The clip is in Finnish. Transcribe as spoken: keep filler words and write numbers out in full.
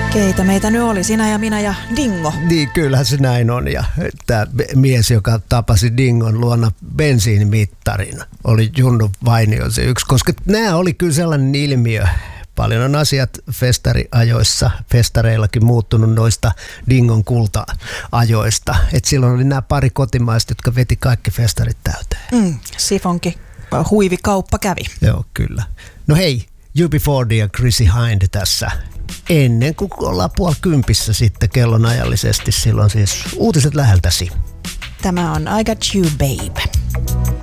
Keitä meitä nyt oli, sinä ja minä ja Dingo. Niin, kyllähän se näin on. Ja tämä mies, joka tapasi Dingon luona bensiinimittarin, oli Junnu Vainio se yksi, koska nämä oli kyllä sellainen ilmiö. Paljon on asiat festariajoissa, festareillakin muuttunut noista Dingon kulta-ajoista. Et silloin oli nämä pari kotimaista, jotka veti kaikki festarit täyteen. Mm, sifonki huivikauppa kävi. Joo, kyllä. No hei, U B forty ja Chrissy Hind tässä. Ennen kuin ollaan puoli kympissä sitten kellonajallisesti, silloin siis uutiset läheltäsi. Tämä on I Got You Babe.